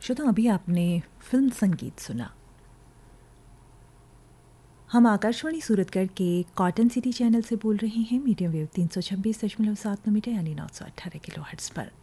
श्रोता, अभी आपने फिल्म संगीत सुना। हम आकाशवाणी सूरतगढ़ के कॉटन सिटी चैनल से बोल रहे हैं, मीडियम वेव 326.7 मीटर यानी 918 किलोहर्ट्ज़ पर।